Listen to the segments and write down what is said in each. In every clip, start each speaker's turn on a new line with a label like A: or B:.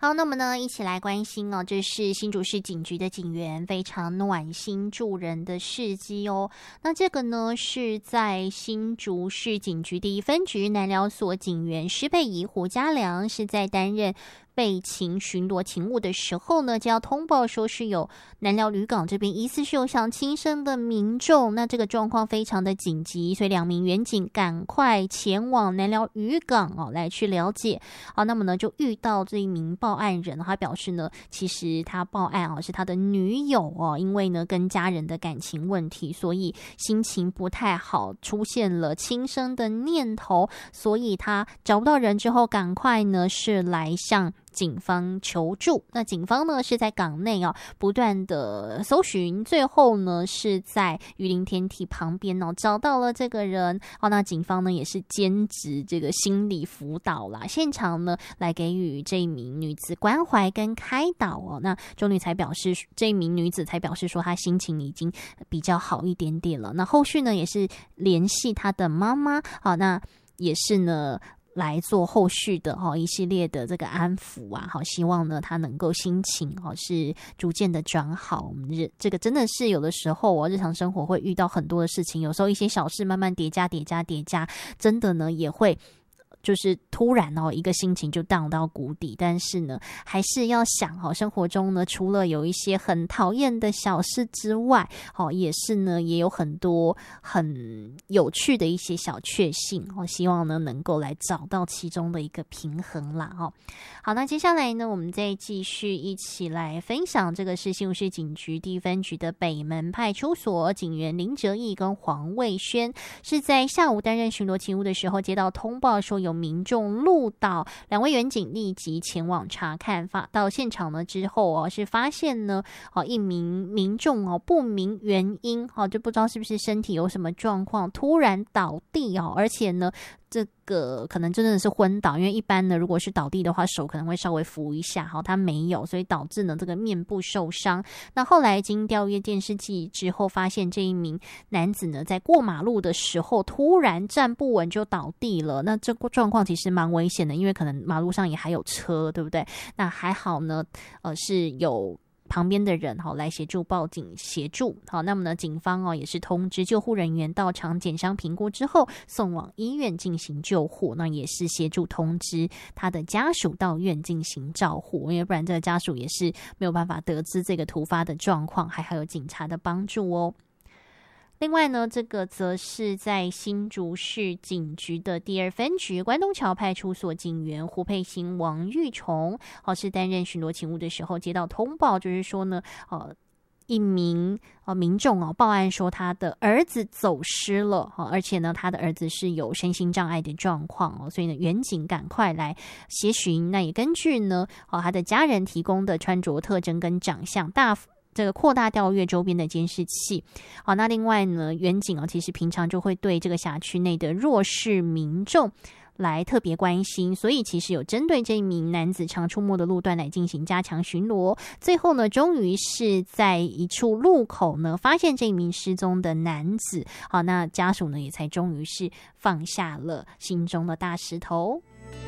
A: 好，那么呢，一起来关心哦，这是新竹市警局的警员非常暖心助人的事迹哦。那这个呢，是在新竹市警局第1分局南寮所警员施佩仪胡家良是在担任备勤巡逻勤务的时候呢，接到通报说是有南寮渔港这边疑似是有想轻生的民众，那这个状况非常的紧急，所以2名员警赶快前往南寮渔港哦来去了解。好，那么呢就遇到这一名报案人，他表示呢，其实他报案是他的女友哦，因为呢跟家人的感情问题，所以心情不太好，出现了轻生的念头，所以他找不到人之后，赶快呢是来向警方求助。那警方呢是在港内不断的搜寻，最后呢是在鱼鳞天体旁边找到了这个人。那警方呢也是兼职这个心理辅导啦，现场呢来给予这一名女子关怀跟开导那这一名女子才表示说她心情已经比较好一点点了。那后续呢也是联系她的妈妈那也是呢来做后续的一系列的这个安抚希望呢他能够心情是逐渐的转好。我们这个真的是有的时候日常生活会遇到很多的事情，有时候一些小事慢慢叠加，真的呢也会就是突然一个心情就荡到谷底，但是呢还是要想生活中呢除了有一些很讨厌的小事之外也是呢也有很多很有趣的一些小确幸希望呢能够来找到其中的一个平衡啦好，那接下来呢我们再继续一起来分享，这个是新竹市警局第1分局的北门派出所警员林哲义跟黄卫轩是在下午担任巡逻勤务的时候接到通报说有民众路倒，2位员警立即前往查看，到现场呢之后是发现呢一名民众不明原因就不知道是不是身体有什么状况突然倒地而且呢这个可能真的是昏倒，因为一般呢如果是倒地的话手可能会稍微扶一下他没有，所以导致呢这个面部受伤。那后来经调阅监视器之后发现这一名男子呢在过马路的时候突然站不稳就倒地了，那这个状况其实蛮危险的，因为可能马路上也还有车，对不对？那还好呢是有旁边的人来协助报警协助。好，那么呢警方也是通知救护人员到场检伤评估之后送往医院进行救护，那也是协助通知他的家属到院进行照护，因为不然这个家属也是没有办法得知这个突发的状况，还有警察的帮助另外呢，这个则是在新竹市警局的第2分局关东桥派出所警员胡佩欣、王玉崇是担任巡逻勤务的时候接到通报，就是说呢一名民众报案说他的儿子走失了而且呢他的儿子是有身心障碍的状况所以呢员警赶快来协寻，那也根据呢他的家人提供的穿着特征跟长相这个扩大调阅周边的监视器。好，那另外呢员警其实平常就会对这个辖区内的弱势民众来特别关心，所以其实有针对这一名男子常出没的路段来进行加强巡逻。最后呢终于是在一处路口呢发现这一名失踪的男子。好，那家属呢也才终于是放下了心中的大石头。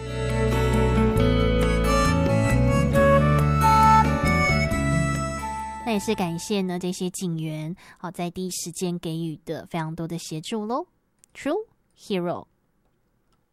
A: 那也是感谢呢这些警员在第一时间给予的非常多的协助咯。 True Hero。